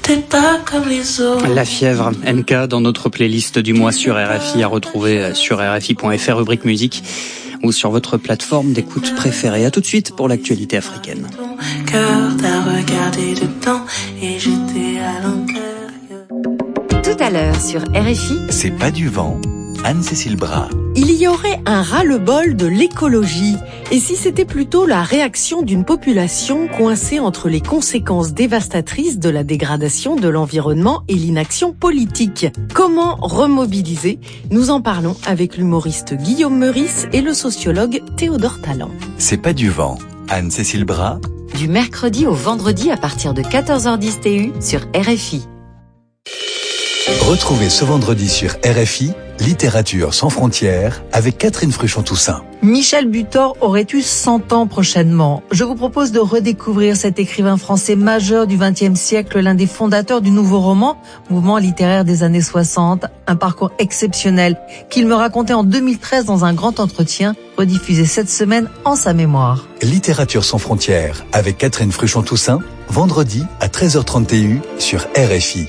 peut-être pas comme les autres. La fièvre, NK, dans notre playlist du mois sur RFI, à retrouver sur RFI.fr, rubrique musique, ou sur votre plateforme d'écoute préférée. À tout de suite pour l'actualité africaine. Ton cœur t'a regardé dedans et j'étais à l'intérieur. Tout à l'heure sur RFI. C'est pas du vent. Anne-Cécile Bras. Il y aurait un ras-le-bol de l'écologie. Et si c'était plutôt la réaction d'une population coincée entre les conséquences dévastatrices de la dégradation de l'environnement et l'inaction politique? Comment remobiliser? Nous en parlons avec l'humoriste Guillaume Meurice et le sociologue Théodore Tallant. C'est pas du vent. Anne-Cécile Bras. Du mercredi au vendredi à partir de 14h10 TU sur RFI. Retrouvez ce vendredi sur RFI Littérature sans frontières avec Catherine Fruchon-Toussaint. Michel Butor aurait eu 100 ans prochainement. Je vous propose de redécouvrir cet écrivain français majeur du XXe siècle, l'un des fondateurs du nouveau roman, mouvement littéraire des années 60, un parcours exceptionnel qu'il me racontait en 2013 dans un grand entretien rediffusé cette semaine en sa mémoire. Littérature sans frontières avec Catherine Fruchon-Toussaint, vendredi à 13h30 TU sur RFI.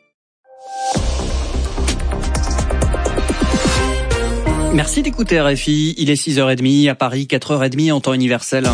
Merci d'écouter RFI, il est 6h30 à Paris, 4h30 en temps universel.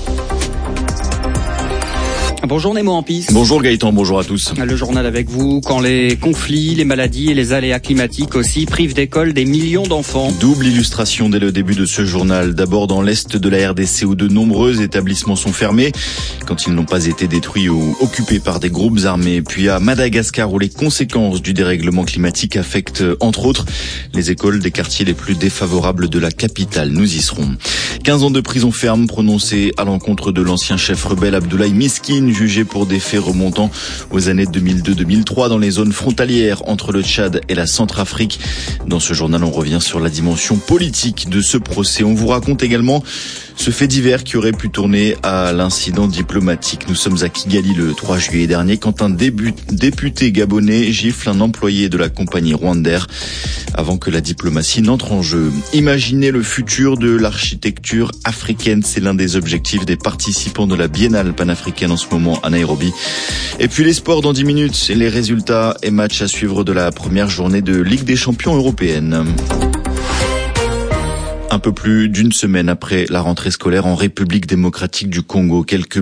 Bonjour Nemo Ampis. Bonjour Gaëtan, bonjour à tous. Le journal avec vous, quand les conflits, les maladies et les aléas climatiques aussi privent d'école des millions d'enfants. Double illustration dès le début de ce journal. D'abord dans l'est de la RDC où de nombreux établissements sont fermés quand ils n'ont pas été détruits ou occupés par des groupes armés. Puis à Madagascar où les conséquences du dérèglement climatique affectent entre autres les écoles des quartiers les plus défavorables de la capitale. Nous y serons. 15 ans de prison ferme prononcés à l'encontre de l'ancien chef rebelle Abdoulaye Miskine, jugé pour des faits remontant aux années 2002-2003 dans les zones frontalières entre le Tchad et la Centrafrique. Dans ce journal, on revient sur la dimension politique de ce procès. On vous raconte également ce fait divers qui aurait pu tourner à l'incident diplomatique. Nous sommes à Kigali le 3 juillet dernier quand un député gabonais gifle un employé de la compagnie Rwandair avant que la diplomatie n'entre en jeu. Imaginer le futur de l'architecture africaine, c'est l'un des objectifs des participants de la Biennale panafricaine en ce moment à Nairobi. Et puis les sports dans 10 minutes, les résultats et matchs à suivre de la première journée de Ligue des champions européenne. Un peu plus d'une semaine après la rentrée scolaire en République démocratique du Congo, quelques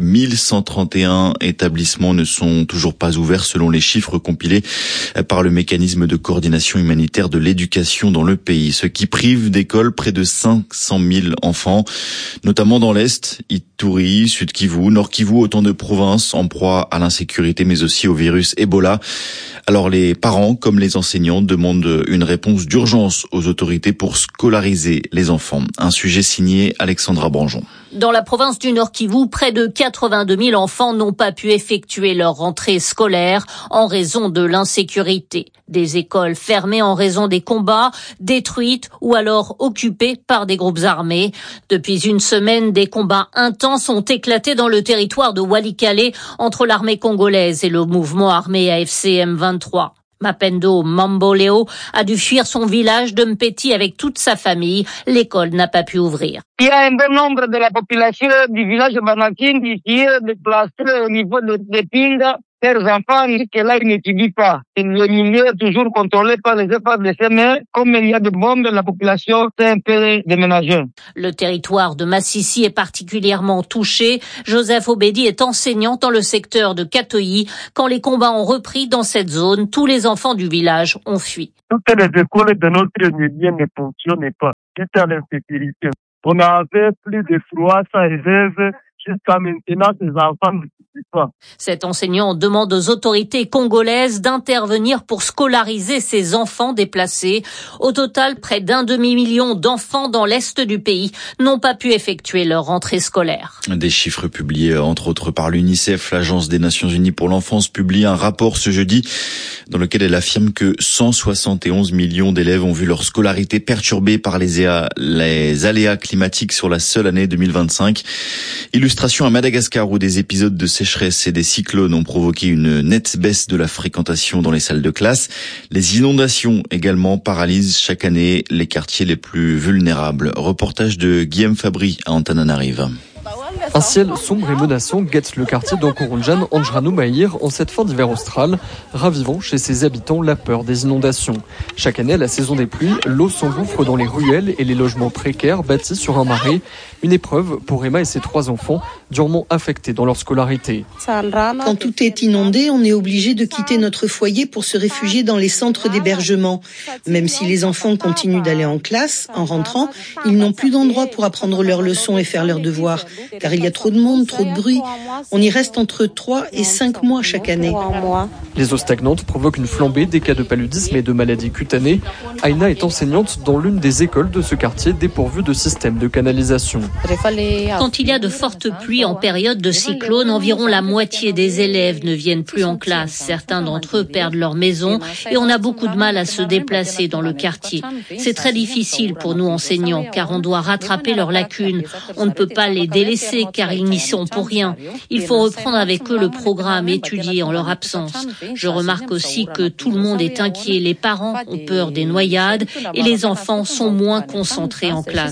1131 établissements ne sont toujours pas ouverts selon les chiffres compilés par le mécanisme de coordination humanitaire de l'éducation dans le pays, ce qui prive d'école près de 500 000 enfants, notamment dans l'Est, Ituri, Sud Kivu, Nord Kivu, autant de provinces en proie à l'insécurité mais aussi au virus Ebola. Alors les parents comme les enseignants demandent une réponse d'urgence aux autorités pour scolariser les enfants. Un sujet signé Alexandra Branjon. Dans la province du Nord Kivu, près de 82 000 enfants n'ont pas pu effectuer leur rentrée scolaire en raison de l'insécurité. Des écoles fermées en raison des combats, détruites ou alors occupées par des groupes armés. Depuis une semaine, des combats intenses ont éclaté dans le territoire de Walikale entre l'armée congolaise et le mouvement armé AFC M23. Mapendo Mamboleo a dû fuir son village de Mpeti avec toute sa famille. L'école n'a pas pu ouvrir. Il y a un bon nombre de la population du village de Banakin qui est déplacée au niveau de Pinga. Leurs enfants, que là, ils n'étudient pas. Le milieu est toujours contrôlé par les FARDC, mais comme il y a des bombes, la population s'est un peu déménagée. Le territoire de Massissi est particulièrement touché. Joseph Obedi est enseignant dans le secteur de Katoyi. Quand les combats ont repris dans cette zone, tous les enfants du village ont fui. Toutes les écoles de notre milieu ne fonctionnaient pas. C'était l'insécurité. On avait plus de 300 élèves. Jusqu'à maintenant, ces enfants ne suffisent pas. Cet enseignant demande aux autorités congolaises d'intervenir pour scolariser ces enfants déplacés. Au total, près d'1 demi-million d'enfants dans l'est du pays n'ont pas pu effectuer leur rentrée scolaire. Des chiffres publiés entre autres par l'UNICEF, l'Agence des Nations Unies pour l'enfance, publie un rapport ce jeudi dans lequel elle affirme que 171 millions d'élèves ont vu leur scolarité perturbée par les aléas climatiques sur la seule année 2025. Illustration à Madagascar où des épisodes de sécheresse et des cyclones ont provoqué une nette baisse de la fréquentation dans les salles de classe. Les inondations également paralysent chaque année les quartiers les plus vulnérables. Reportage de Guillaume Fabry à Antananarive. Un ciel sombre et menaçant guette le quartier d'Ankorondjan, Anjrano Mahir, en cette fin d'hiver austral, ravivant chez ses habitants la peur des inondations. Chaque année, à la saison des pluies, l'eau s'engouffre dans les ruelles et les logements précaires bâtis sur un marais. Une épreuve pour Emma et ses 3 enfants, durement affectés dans leur scolarité. Quand tout est inondé, on est obligé de quitter notre foyer pour se réfugier dans les centres d'hébergement. Même si les enfants continuent d'aller en classe, en rentrant, ils n'ont plus d'endroit pour apprendre leurs leçons et faire leurs devoirs, car il y a trop de monde, trop de bruit. On y reste entre 3 et 5 mois chaque année. Les eaux stagnantes provoquent une flambée des cas de paludisme et de maladies cutanées. Aïna est enseignante dans l'une des écoles de ce quartier dépourvu de système de canalisation. Quand il y a de fortes pluies en période de cyclone, environ la moitié des élèves ne viennent plus en classe. Certains d'entre eux perdent leur maison et on a beaucoup de mal à se déplacer dans le quartier. C'est très difficile pour nous enseignants car on doit rattraper leurs lacunes. On ne peut pas les délaisser car ils n'y sont pour rien. Il faut reprendre avec eux le programme étudié en leur absence. Je remarque aussi que tout le monde est inquiet. Les parents ont peur des noyades et les enfants sont moins concentrés en classe.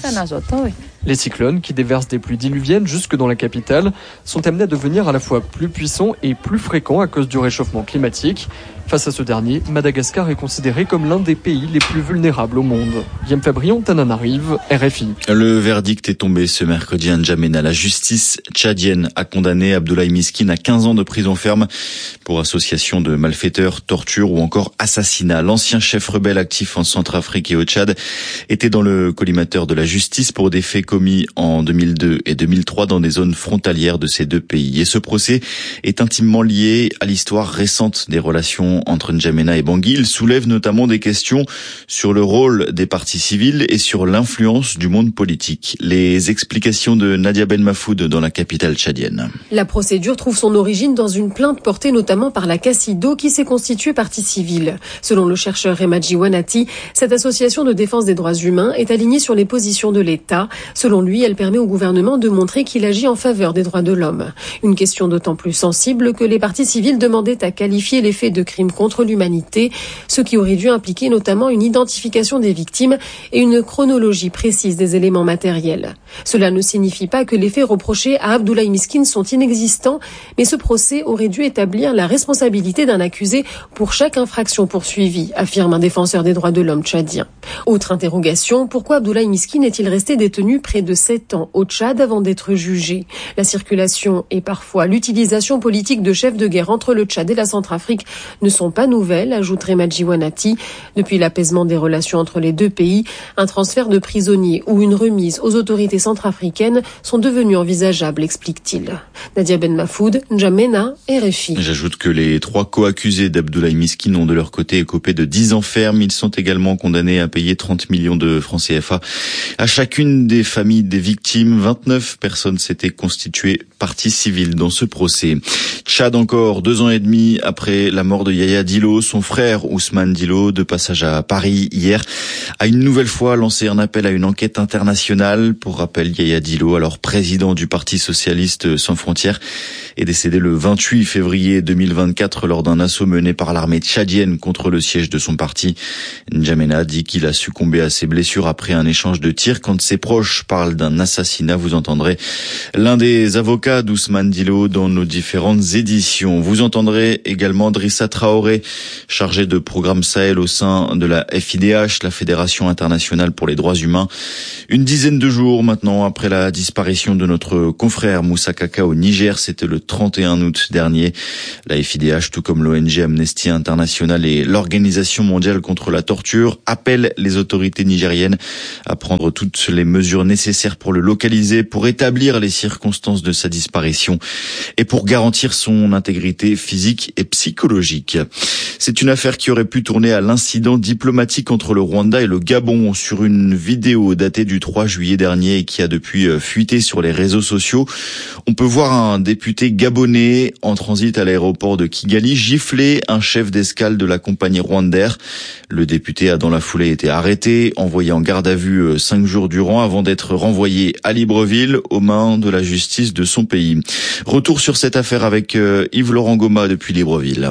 Les cyclones, qui déversent des pluies diluviennes jusque dans la capitale, sont amenés à devenir à la fois plus puissants et plus fréquents à cause du réchauffement climatique. Face à ce dernier, Madagascar est considéré comme l'un des pays les plus vulnérables au monde. Guillaume Fabrion, Tananarive, RFI. Le verdict est tombé ce mercredi à N'Djamena. La justice tchadienne a condamné Abdoulaye Miskine à 15 ans de prison ferme pour association de malfaiteurs, torture ou encore assassinat. L'ancien chef rebelle actif en Centrafrique et au Tchad était dans le collimateur de la justice pour des faits commis en 2002 et 2003 dans des zones frontalières de ces deux pays. Et ce procès est intimement lié à l'histoire récente des relations entre N'Djamena et Bangui. Il soulève notamment des questions sur le rôle des partis civils et sur l'influence du monde politique. Les explications de Nadia Ben Mafoud dans la capitale tchadienne. La procédure trouve son origine dans une plainte portée notamment par la Cassido qui s'est constituée partie civile. Selon le chercheur Remadji Wanati, cette association de défense des droits humains est alignée sur les positions de l'État. Selon lui, elle permet au gouvernement de montrer qu'il agit en faveur des droits de l'homme. Une question d'autant plus sensible que les partis civils demandaient à qualifier les faits de crimes contre l'humanité, ce qui aurait dû impliquer notamment une identification des victimes et une chronologie précise des éléments matériels. Cela ne signifie pas que les faits reprochés à Abdoulaye Miskine sont inexistants, mais ce procès aurait dû établir la responsabilité d'un accusé pour chaque infraction poursuivie, affirme un défenseur des droits de l'homme tchadien. Autre interrogation, pourquoi Abdoulaye Miskine est-il resté détenu près de 7 ans au Tchad avant d'être jugé? La circulation et parfois l'utilisation politique de chefs de guerre entre le Tchad et la Centrafrique ne sont pas nouvelles, ajoute Remadji Wanati. Depuis l'apaisement des relations entre les deux pays, un transfert de prisonniers ou une remise aux autorités centrafricaines sont devenus envisageables, explique-t-il. Nadia Ben Mafoud, N'Djamena, RFI. J'ajoute que les 3 co-accusés d'Abdoulaye Miskine ont de leur côté écopé de 10 ans ferme. Ils sont également condamnés à payer 30 millions de francs CFA à chacune des familles des victimes. 29 personnes s'étaient constituées partie civile dans ce procès. Tchad encore, 2 ans et demi après la mort de Yaya Dillo, son frère Ousmane Dillo, de passage à Paris hier, a une nouvelle fois lancé un appel à une enquête internationale. Pour rappel, Yaya Dillo, alors président du Parti socialiste sans frontières, est décédé le 28 février 2024 lors d'un assaut mené par l'armée tchadienne contre le siège de son parti. N'Djamena dit qu'il a succombé à ses blessures après un échange de tirs. Quand ses proches parlent d'un assassinat, vous entendrez l'un des avocats d'Ousmane Dillo dans nos différentes éditions. Vous entendrez également Drissa Traoré, chargé de programme Sahel au sein de la FIDH, la Fédération internationale pour les droits humains. Une dizaine de jours maintenant après la disparition de notre confrère Moussa Kaka au Niger, c'était le 31 août dernier. La FIDH, tout comme l'ONG Amnesty International et l'Organisation mondiale contre la torture, appellent les autorités nigériennes à prendre toutes les mesures nécessaires pour le localiser, pour établir les circonstances de sa disparition et pour garantir son intégrité physique et psychologique. C'est une affaire qui aurait pu tourner à l'incident diplomatique entre le Rwanda et le Gabon sur une vidéo datée du 3 juillet dernier et qui a depuis fuité sur les réseaux sociaux. On peut voir un député gabonais en transit à l'aéroport de Kigali gifler un chef d'escale de la compagnie Rwandair. Le député a dans la foulée été arrêté, envoyé en garde à vue 5 jours durant avant d'être renvoyé à Libreville aux mains de la justice de son pays. Retour sur cette affaire avec Yves-Laurent Goma depuis Libreville.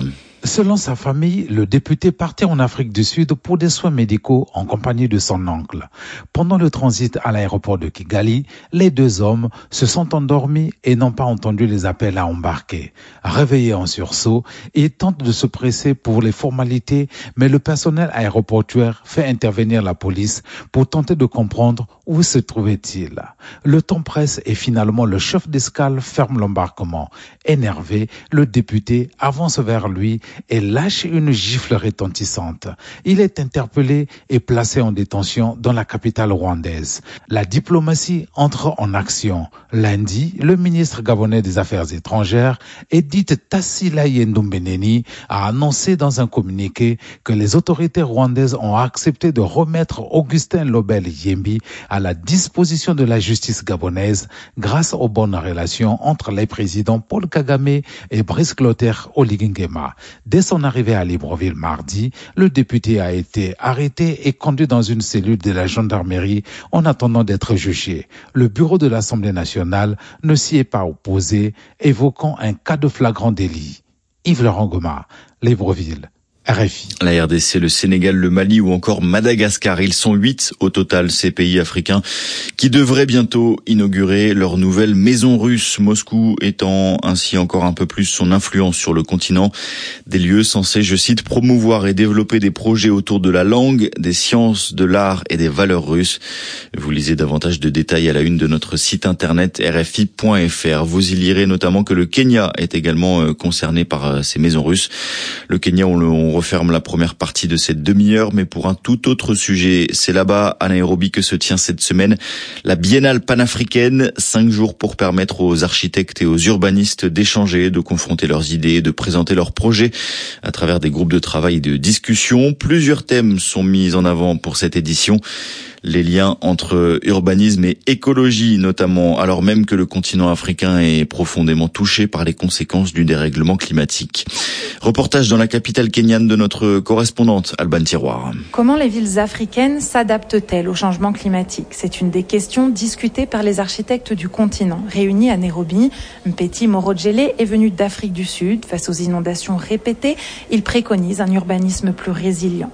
Selon sa famille, le député partait en Afrique du Sud pour des soins médicaux en compagnie de son oncle. Pendant le transit à l'aéroport de Kigali, les deux hommes se sont endormis et n'ont pas entendu les appels à embarquer. Réveillés en sursaut, ils tentent de se presser pour les formalités, mais le personnel aéroportuaire fait intervenir la police pour tenter de comprendre où se trouvait-il. Le temps presse et finalement le chef d'escale ferme l'embarquement. Énervé, le député avance vers lui et lâche une gifle retentissante. Il est interpellé et placé en détention dans la capitale rwandaise. La diplomatie entre en action. Lundi, le ministre gabonais des Affaires étrangères, Edith Tassilaye Ndombeneni, a annoncé dans un communiqué que les autorités rwandaises ont accepté de remettre Augustin Lobel Yembi à la disposition de la justice gabonaise grâce aux bonnes relations entre les présidents Paul Kagame et Brice Clotaire Oligui-Nguema. Dès son arrivée à Libreville mardi, le député a été arrêté et conduit dans une cellule de la gendarmerie en attendant d'être jugé. Le bureau de l'Assemblée nationale ne s'y est pas opposé, évoquant un cas de flagrant délit. Yves-Laurent Goma, Libreville. RFI. La RDC, le Sénégal, le Mali ou encore Madagascar. Ils sont 8 au total, ces pays africains qui devraient bientôt inaugurer leur nouvelle maison russe. Moscou étant ainsi encore un peu plus son influence sur le continent. Des lieux censés, je cite, promouvoir et développer des projets autour de la langue, des sciences, de l'art et des valeurs russes. Vous lisez davantage de détails à la une de notre site internet rfi.fr. Vous y lirez notamment que le Kenya est également concerné par ces maisons russes. Le Kenya, on referme la première partie de cette demi-heure, mais pour un tout autre sujet. C'est là-bas, à Nairobi, que se tient cette semaine la Biennale panafricaine. 5 jours pour permettre aux architectes et aux urbanistes d'échanger, de confronter leurs idées, de présenter leurs projets à travers des groupes de travail et de discussion. Plusieurs thèmes sont mis en avant pour cette édition. Les liens entre urbanisme et écologie notamment, alors même que le continent africain est profondément touché par les conséquences du dérèglement climatique. Reportage dans la capitale kenyane de notre correspondante Alban Tiroir. Comment les villes africaines s'adaptent-elles au changement climatique ? C'est une des questions discutées par les architectes du continent. Réunis à Nairobi, Mpeti Morojele est venu d'Afrique du Sud. Face aux inondations répétées, il préconise un urbanisme plus résilient.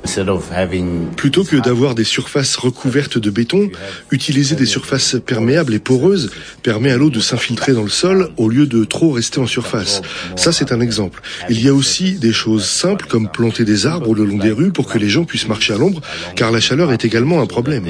Plutôt que d'avoir des surfaces recouvertes de béton, utiliser des surfaces perméables et poreuses permet à l'eau de s'infiltrer dans le sol au lieu de trop rester en surface. Ça, c'est un exemple. Il y a aussi des choses simples comme planter des arbres le long des rues pour que les gens puissent marcher à l'ombre, car la chaleur est également un problème.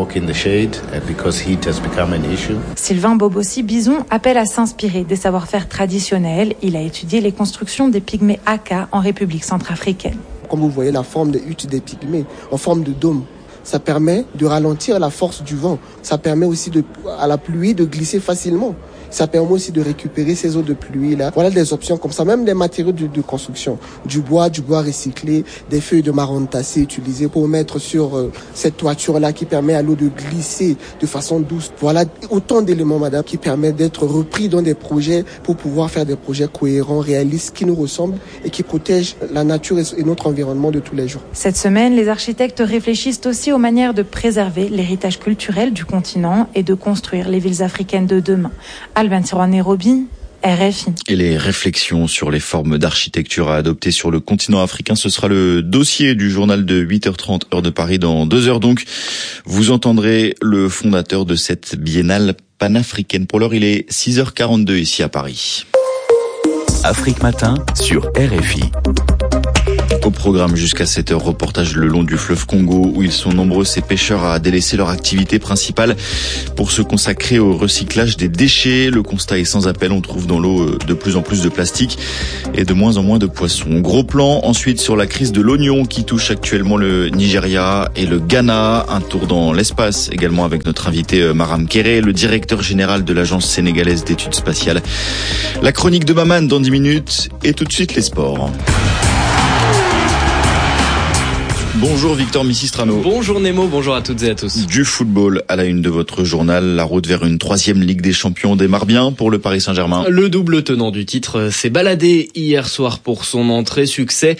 Sylvain Bobossi Bison appelle à s'inspirer des savoir-faire traditionnels. Il a étudié les constructions des pygmées Aka en République centrafricaine. Comme vous voyez la forme des huttes des pygmées, en forme de dôme. Ça permet de ralentir la force du vent. Ça permet aussi à la pluie de glisser facilement. Ça permet aussi de récupérer ces eaux de pluie là. Voilà des options comme ça, même des matériaux de construction, du bois recyclé, des feuilles de marron tassé utilisées pour mettre sur cette toiture là qui permet à l'eau de glisser de façon douce. Voilà autant d'éléments, madame, qui permettent d'être repris dans des projets pour pouvoir faire des projets cohérents, réalistes, qui nous ressemblent et qui protègent la nature et notre environnement de tous les jours. Cette semaine, les architectes réfléchissent aussi aux manières de préserver l'héritage culturel du continent et de construire les villes africaines de demain. Alban Tiroir, Nairobi, RFI. Et les réflexions sur les formes d'architecture à adopter sur le continent africain, ce sera le dossier du journal de 8h30 heure de Paris dans 2 heures donc. Vous entendrez le fondateur de cette biennale panafricaine. Pour l'heure, il est 6h42 ici à Paris. Afrique Matin sur RFI. Au programme jusqu'à 7h, reportage le long du fleuve Congo où ils sont nombreux ces pêcheurs à délaisser leur activité principale pour se consacrer au recyclage des déchets. Le constat est sans appel, on trouve dans l'eau de plus en plus de plastique et de moins en moins de poissons. Gros plan ensuite sur la crise de l'oignon qui touche actuellement le Nigeria et le Ghana. Un tour dans l'espace également avec notre invité Maram Kéré, le directeur général de l'agence sénégalaise d'études spatiales. La chronique de Maman dans 10 minutes et tout de suite les sports. Bonjour Victor Missistrano. Bonjour Nemo, bonjour à toutes et à tous. Du football à la une de votre journal, la route vers une 3e Ligue des Champions démarre bien pour le Paris Saint-Germain. Le double tenant du titre s'est baladé hier soir pour son entrée, succès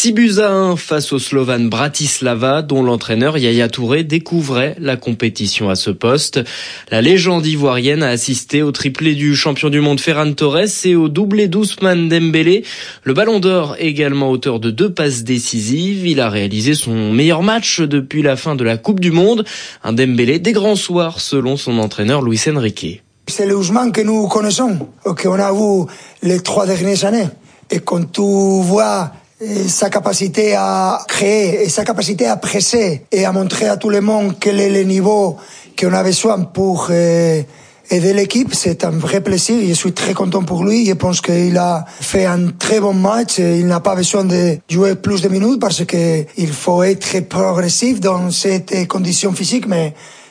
6-1 face au Slovan Bratislava, dont l'entraîneur Yaya Touré découvrait la compétition à ce poste. La légende ivoirienne a assisté au triplé du champion du monde Ferran Torres et au doublé d'Ousmane Dembélé. Le Ballon d'Or également auteur de 2 passes décisives. Il a réalisé son meilleur match depuis la fin de la Coupe du Monde. Un Dembélé des grands soirs selon son entraîneur Luis Enrique. C'est le Ousmane que nous connaissons, qu'on a vu les 3 dernières années. Et quand tu vois sa capacité à créer et sa capacité à presser et à montrer à tout le monde quel est le niveau qu'on a besoin pour aider l'équipe, c'est un vrai plaisir. Je suis très content pour lui. Je pense qu'il a fait un très bon match. Il n'a pas besoin de jouer plus de minutes parce que il faut être progressif dans cette condition physique, mais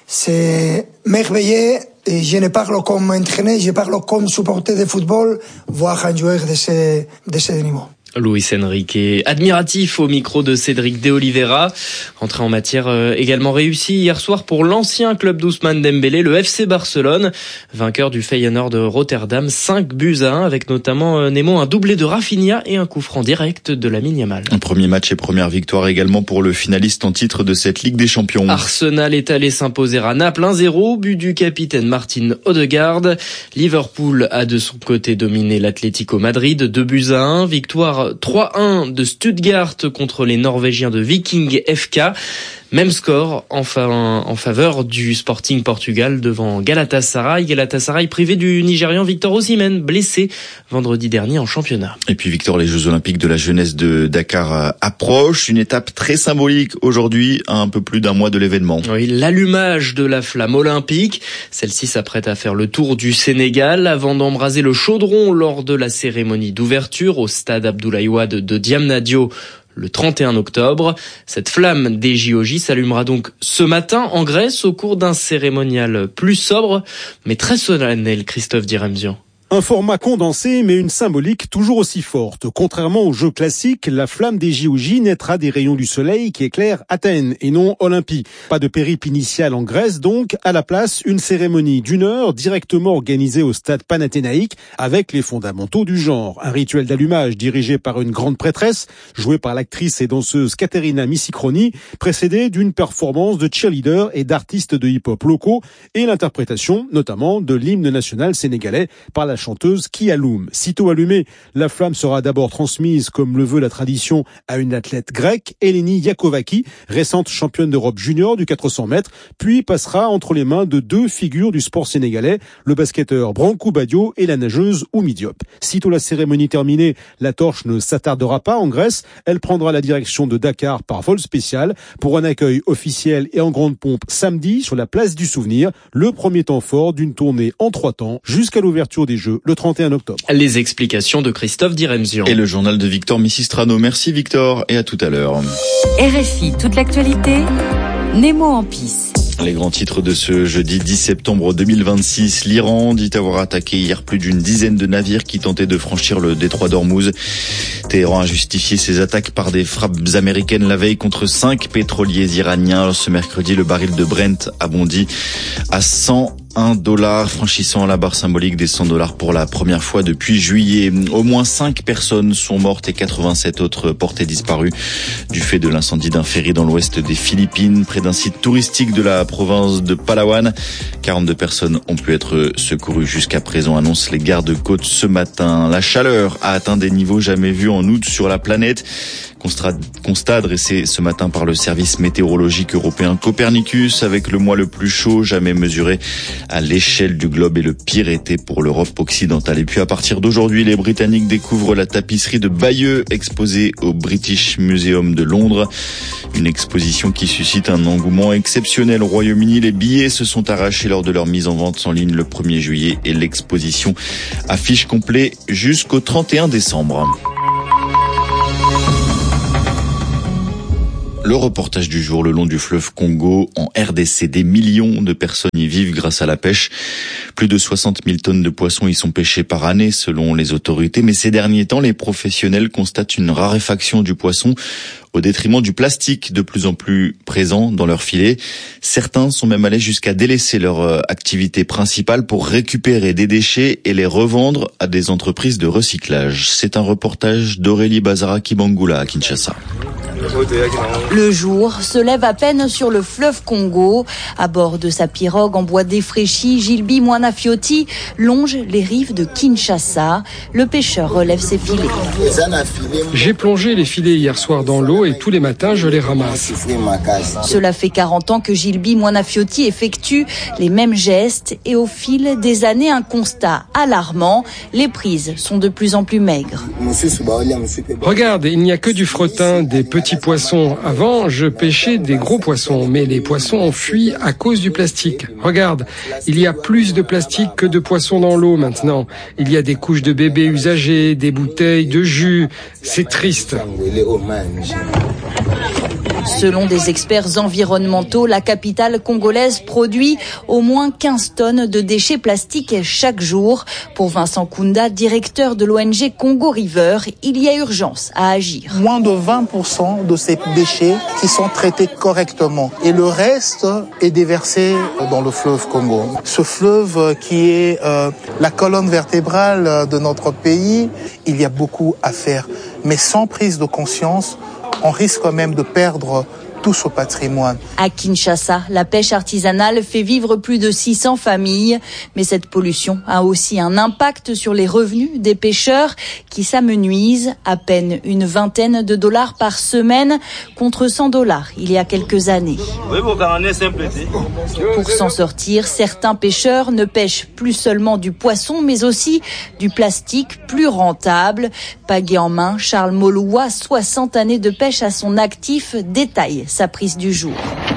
c'est merveilleux. Et je ne parle comme entraîneur, je parle comme supporter de football, voir un joueur de ce niveau. Luis Enrique, admiratif au micro de Cédric De Oliveira. Entrée en matière également réussie hier soir pour l'ancien club d'Ousmane Dembélé, le FC Barcelone, vainqueur du Feyenoord de Rotterdam, 5-1, avec notamment Nemo un doublé de Rafinha et un coup franc direct de Lamine Yamal. Un premier match et première victoire également pour le finaliste en titre de cette Ligue des Champions. Arsenal est allé s'imposer à Naples 1-0, but du capitaine Martin Odegaard. Liverpool a de son côté dominé l'Atlético Madrid, 2-1, victoire 3-1 de Stuttgart contre les Norvégiens de Viking FK. Même score en faveur du Sporting Portugal devant Galatasaray. Galatasaray privé du Nigérian Victor Osimhen, blessé vendredi dernier en championnat. Et puis Victor, les Jeux Olympiques de la jeunesse de Dakar approchent. Une étape très symbolique aujourd'hui, à un peu plus d'un mois de l'événement. Oui, l'allumage de la flamme olympique. Celle-ci s'apprête à faire le tour du Sénégal avant d'embraser le chaudron lors de la cérémonie d'ouverture au stade Abdoulaye Wade de Diamniadio le 31 octobre. Cette flamme des JOJ s'allumera donc ce matin en Grèce au cours d'un cérémonial plus sobre mais très solennel, Christophe Diremzian. Un format condensé, mais une symbolique toujours aussi forte. Contrairement aux Jeux classiques, la flamme des JOJ naîtra des rayons du soleil qui éclairent Athènes et non Olympie. Pas de périple initial en Grèce, donc, à la place, une cérémonie d'1 heure directement organisée au stade panathénaïque avec les fondamentaux du genre. Un rituel d'allumage dirigé par une grande prêtresse, jouée par l'actrice et danseuse Katerina Misicroni, précédée d'une performance de cheerleaders et d'artistes de hip-hop locaux et l'interprétation, notamment, de l'hymne national sénégalais par la chanteuse Kialoum. Sitôt allumée, la flamme sera d'abord transmise, comme le veut la tradition, à une athlète grecque, Eleni Yakovaki, récente championne d'Europe junior du 400 mètres, puis passera entre les mains de 2 figures du sport sénégalais, le basketteur Brankou Badio et la nageuse Oumi Diop. Sitôt la cérémonie terminée, la torche ne s'attardera pas en Grèce, elle prendra la direction de Dakar par vol spécial pour un accueil officiel et en grande pompe samedi sur la place du Souvenir, le premier temps fort d'une tournée en 3 temps jusqu'à l'ouverture des Jeux le 31 octobre. Les explications de Christophe Diremzian. Et le journal de Victor Missistrano. Merci Victor et à tout à l'heure. RFI, toute l'actualité, Nemo en pisse. Les grands titres de ce jeudi 10 septembre 2026. L'Iran dit avoir attaqué hier plus d'une dizaine de navires qui tentaient de franchir le détroit d'Ormuz. Téhéran a justifié ses attaques par des frappes américaines la veille contre 5 pétroliers iraniens. Ce mercredi, le baril de Brent a bondi à $101, franchissant la barre symbolique des $100 pour la première fois depuis juillet. Au moins 5 personnes sont mortes et 87 autres portées disparues du fait de l'incendie d'un ferry dans l'ouest des Philippines, près d'un site touristique de la province de Palawan. 42 personnes ont pu être secourues jusqu'à présent, annoncent les gardes-côtes ce matin. La chaleur a atteint des niveaux jamais vus en août sur la planète. Constat dressé ce matin par le service météorologique européen Copernicus, avec le mois le plus chaud jamais mesuré à l'échelle du globe et le pire été pour l'Europe occidentale. Et puis à partir d'aujourd'hui, les Britanniques découvrent la tapisserie de Bayeux exposée au British Museum de Londres. Une exposition qui suscite un engouement exceptionnel au Royaume-Uni. Les billets se sont arrachés lors de leur mise en vente en ligne le 1er juillet et l'exposition affiche complet jusqu'au 31 décembre. Le reportage du jour, le long du fleuve Congo, en RDC. Des millions de personnes y vivent grâce à la pêche. Plus de 60 000 tonnes de poissons y sont pêchées par année, selon les autorités. Mais ces derniers temps, les professionnels constatent une raréfaction du poisson au détriment du plastique de plus en plus présent dans leurs filets. Certains sont même allés jusqu'à délaisser leur activité principale pour récupérer des déchets et les revendre à des entreprises de recyclage. C'est un reportage d'Aurélie Bazara-Kibangula à Kinshasa. Le jour se lève à peine sur le fleuve Congo. À bord de sa pirogue en bois défraîchi, Gilby Mwanafiotti longe les rives de Kinshasa. Le pêcheur relève ses filets. J'ai plongé les filets hier soir dans l'eau et tous les matins je les ramasse. Cela fait 40 ans que Gilby Mwanafiotti effectue les mêmes gestes et au fil des années, un constat alarmant. Les prises sont de plus en plus maigres. Regarde, il n'y a que du fretin, des petits poissons. Avant, je pêchais des gros poissons, mais les poissons ont fui à cause du plastique. Regarde, il y a plus de plastique que de poissons dans l'eau maintenant. Il y a des couches de bébés usagées, des bouteilles de jus. C'est triste. Selon des experts environnementaux, la capitale congolaise produit au moins 15 tonnes de déchets plastiques chaque jour. Pour Vincent Kounda, directeur de l'ONG Congo River, il y a urgence à agir. Moins de 20% de ces déchets qui sont traités correctement. Et le reste est déversé dans le fleuve Congo. Ce fleuve qui est la colonne vertébrale de notre pays, il y a beaucoup à faire. Mais sans prise de conscience, on risque quand même de perdre tout ce patrimoine. À Kinshasa, la pêche artisanale fait vivre plus de 600 familles. Mais cette pollution a aussi un impact sur les revenus des pêcheurs qui s'amenuisent. À peine une vingtaine de dollars par semaine contre $100 il y a quelques années. Pour s'en sortir, certains pêcheurs ne pêchent plus seulement du poisson, mais aussi du plastique plus rentable. Pagaie en main, Charles Moloua, 60 années de pêche à son actif, détaille sa prise du jour.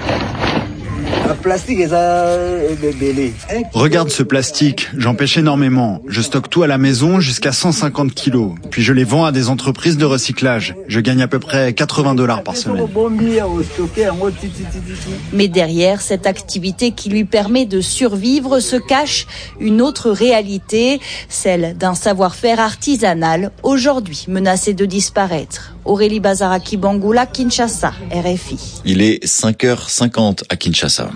Regarde ce plastique, j'en pêche énormément. Je stocke tout à la maison jusqu'à 150 kilos. Puis je les vends à des entreprises de recyclage. Je gagne à peu près $80 par semaine. Mais derrière cette activité qui lui permet de survivre se cache une autre réalité, celle d'un savoir-faire artisanal aujourd'hui menacé de disparaître. Aurélie Bazara-Kibangula, Kinshasa, RFI. Il est 5h50 à Kinshasa.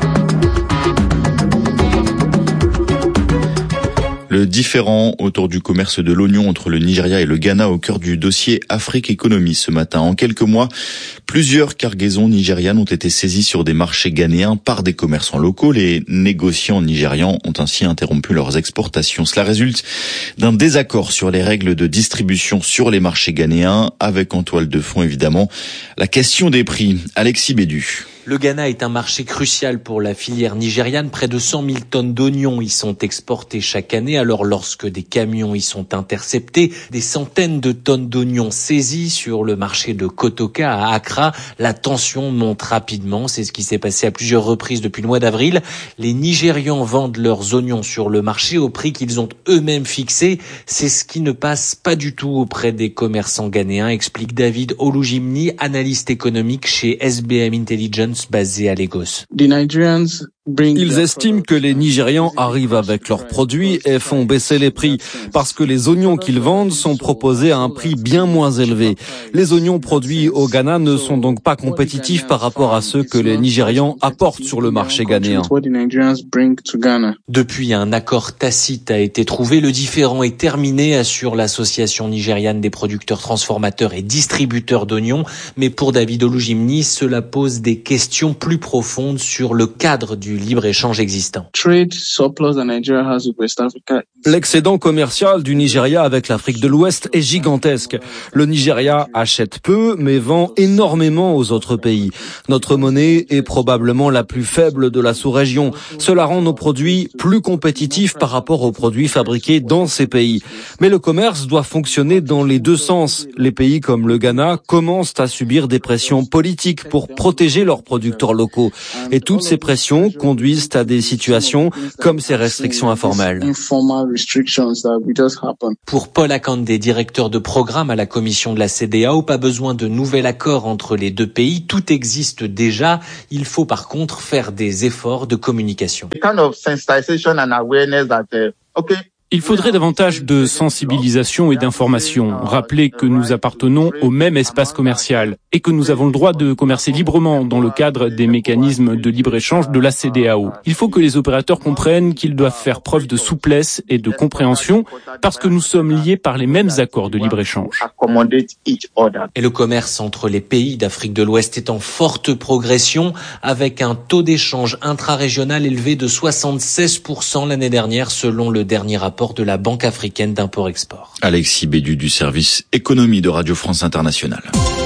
Le différend autour du commerce de l'oignon entre le Nigeria et le Ghana au cœur du dossier Afrique Économie ce matin. En quelques mois, plusieurs cargaisons nigérianes ont été saisies sur des marchés ghanéens par des commerçants locaux. Les négociants nigérians ont ainsi interrompu leurs exportations. Cela résulte d'un désaccord sur les règles de distribution sur les marchés ghanéens, avec en toile de fond évidemment la question des prix. Alexis Bédu. Le Ghana est un marché crucial pour la filière nigériane. Près de 100 000 tonnes d'oignons y sont exportées chaque année. Alors lorsque des camions y sont interceptés, des centaines de tonnes d'oignons saisies sur le marché de Kotoka à Accra, la tension monte rapidement. C'est ce qui s'est passé à plusieurs reprises depuis le mois d'avril. Les Nigérians vendent leurs oignons sur le marché au prix qu'ils ont eux-mêmes fixé. C'est ce qui ne passe pas du tout auprès des commerçants ghanéens, explique David Olujimni, analyste économique chez SBM Intelligence basé à Lagos. Ils estiment que les Nigérians arrivent avec leurs produits et font baisser les prix parce que les oignons qu'ils vendent sont proposés à un prix bien moins élevé. Les oignons produits au Ghana ne sont donc pas compétitifs par rapport à ceux que les Nigérians apportent sur le marché ghanéen. Depuis, un accord tacite a été trouvé. Le différend est terminé, assure l'association nigériane des producteurs, transformateurs et distributeurs d'oignons. Mais pour David Olujimni, cela pose des questions plus profondes sur le cadre du libre-échange existant. L'excédent commercial du Nigeria avec l'Afrique de l'Ouest est gigantesque. Le Nigeria achète peu, mais vend énormément aux autres pays. Notre monnaie est probablement la plus faible de la sous-région. Cela rend nos produits plus compétitifs par rapport aux produits fabriqués dans ces pays. Mais le commerce doit fonctionner dans les deux sens. Les pays comme le Ghana commencent à subir des pressions politiques pour protéger leurs producteurs locaux. Et toutes ces pressions conduisent à des situations comme ces restrictions informelles. Pour Paul Akande, directeur de programme à la commission de la CEDEAO, pas besoin de nouvel accord entre les deux pays. Tout existe déjà. Il faut par contre faire des efforts de communication. Il faudrait davantage de sensibilisation et d'information. Rappeler que nous appartenons au même espace commercial et que nous avons le droit de commercer librement dans le cadre des mécanismes de libre-échange de la CEDEAO. Il faut que les opérateurs comprennent qu'ils doivent faire preuve de souplesse et de compréhension parce que nous sommes liés par les mêmes accords de libre-échange. Et le commerce entre les pays d'Afrique de l'Ouest est en forte progression avec un taux d'échange intra-régional élevé de 76% l'année dernière selon le dernier rapport de la Banque africaine d'import-export. Alexis Bédu du service économie de Radio France Internationale.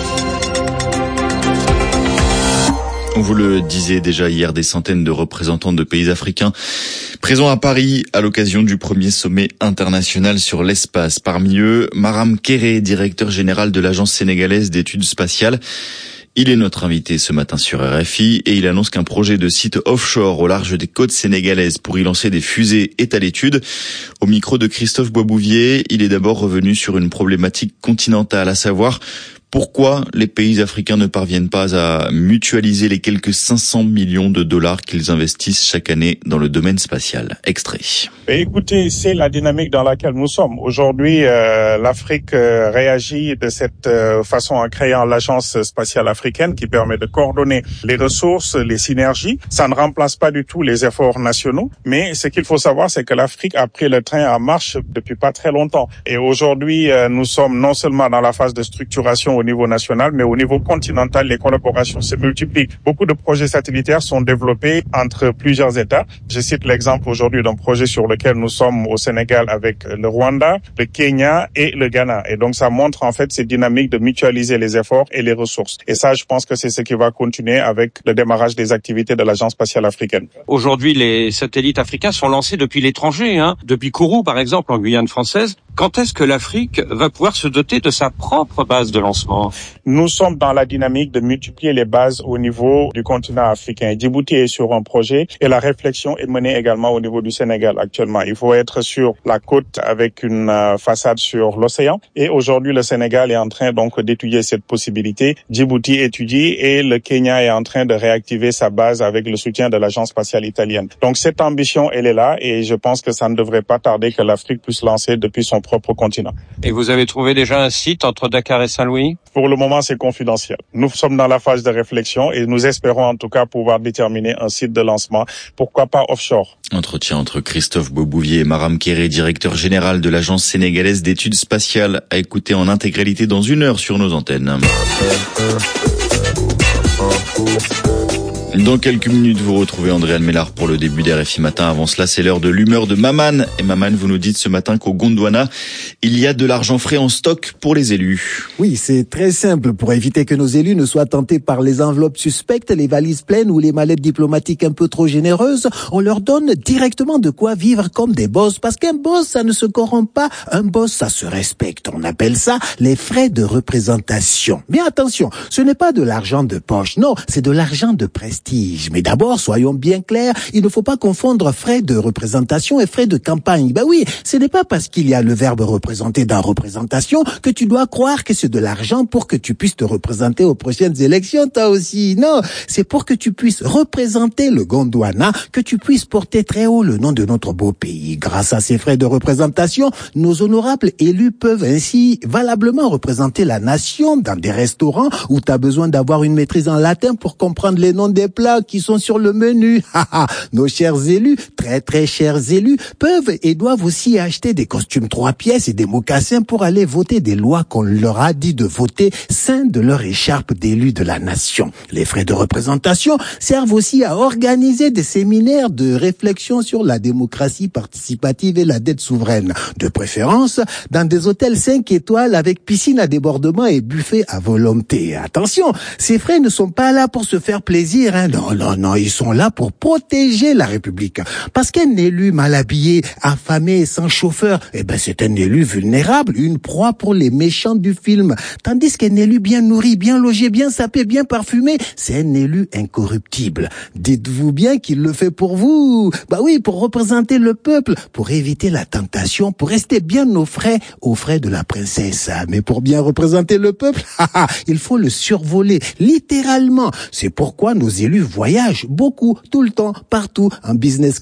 On vous le disait déjà hier, des centaines de représentants de pays africains présents à Paris à l'occasion du premier sommet international sur l'espace. Parmi eux, Maram Kéré, directeur général de l'Agence sénégalaise d'études spatiales. Il est notre invité ce matin sur RFI et il annonce qu'un projet de site offshore au large des côtes sénégalaises pour y lancer des fusées est à l'étude. Au micro de Christophe Boisbouvier, il est d'abord revenu sur une problématique continentale, à savoir pourquoi les pays africains ne parviennent pas à mutualiser les quelques 500 millions de dollars qu'ils investissent chaque année dans le domaine spatial. Extrait. Écoutez, c'est la dynamique dans laquelle nous sommes. Aujourd'hui, l'Afrique réagit de cette façon en créant l'Agence spatiale africaine qui permet de coordonner les ressources, les synergies. Ça ne remplace pas du tout les efforts nationaux, mais ce qu'il faut savoir, c'est que l'Afrique a pris le train en marche depuis pas très longtemps. Et aujourd'hui, nous sommes non seulement dans la phase de structuration au niveau national, mais au niveau continental, les collaborations se multiplient. Beaucoup de projets satellitaires sont développés entre plusieurs États. Je cite l'exemple aujourd'hui d'un projet sur lequel nous sommes au Sénégal avec le Rwanda, le Kenya et le Ghana. Et donc, ça montre en fait cette dynamique de mutualiser les efforts et les ressources. Et ça, je pense que c'est ce qui va continuer avec le démarrage des activités de l'Agence spatiale africaine. Aujourd'hui, les satellites africains sont lancés depuis l'étranger, depuis Kourou, par exemple, en Guyane française. Quand est-ce que l'Afrique va pouvoir se doter de sa propre base de lancement? Nous sommes dans la dynamique de multiplier les bases au niveau du continent africain. Djibouti est sur un projet et la réflexion est menée également au niveau du Sénégal actuellement. Il faut être sur la côte avec une façade sur l'océan. Et aujourd'hui, le Sénégal est en train donc d'étudier cette possibilité. Djibouti étudie et le Kenya est en train de réactiver sa base avec le soutien de l'Agence spatiale italienne. Donc cette ambition, elle est là et je pense que ça ne devrait pas tarder que l'Afrique puisse lancer depuis son propre continent. Et vous avez trouvé déjà un site entre Dakar et Saint-Louis? Pour le moment, c'est confidentiel. Nous sommes dans la phase de réflexion et nous espérons en tout cas pouvoir déterminer un site de lancement. Pourquoi pas offshore? Entretien entre Christophe Boisbouvier et Maram Kéré, directeur général de l'Agence sénégalaise d'études spatiales, à écouter en intégralité dans 1 heure sur nos antennes. Dans quelques minutes, vous retrouvez Andréane Mélard pour le début d'RFI Matin. Avant cela, c'est l'heure de l'humeur de Maman. Et Maman, vous nous dites ce matin qu'au Gondwana, il y a de l'argent frais en stock pour les élus. Oui, c'est très simple. Pour éviter que nos élus ne soient tentés par les enveloppes suspectes, les valises pleines ou les mallettes diplomatiques un peu trop généreuses, on leur donne directement de quoi vivre comme des boss. Parce qu'un boss, ça ne se corrompt pas. Un boss, ça se respecte. On appelle ça les frais de représentation. Mais attention, ce n'est pas de l'argent de poche. Non, c'est de l'argent de prestige. Mais d'abord, soyons bien clairs, il ne faut pas confondre frais de représentation et frais de campagne. Ben oui, ce n'est pas parce qu'il y a le verbe représenter dans représentation que tu dois croire que c'est de l'argent pour que tu puisses te représenter aux prochaines élections, toi aussi. Non, c'est pour que tu puisses représenter le Gondwana, que tu puisses porter très haut le nom de notre beau pays. Grâce à ces frais de représentation, nos honorables élus peuvent ainsi valablement représenter la nation dans des restaurants où tu as besoin d'avoir une maîtrise en latin pour comprendre les noms des plats qui sont sur le menu. Nos chers élus, très très chers élus, peuvent et doivent aussi acheter des costumes 3 pièces et des mocassins pour aller voter des lois qu'on leur a dit de voter sein de leur écharpe d'élus de la nation. Les frais de représentation servent aussi à organiser des séminaires de réflexion sur la démocratie participative et la dette souveraine. De préférence, dans des hôtels 5 étoiles avec piscine à débordement et buffet à volonté. Attention, ces frais ne sont pas là pour se faire plaisir, hein. Non, ils sont là pour protéger la République. Parce qu'un élu mal habillé, affamé, sans chauffeur, c'est un élu vulnérable, une proie pour les méchants du film. Tandis qu'un élu bien nourri, bien logé, bien sapé, bien parfumé, c'est un élu incorruptible. Dites-vous bien qu'il le fait pour vous. Oui, pour représenter le peuple, pour éviter la tentation, pour rester bien aux frais de la princesse. Mais pour bien représenter le peuple, il faut le survoler, littéralement. C'est pourquoi nos élus voyagent beaucoup, tout le temps, partout, en business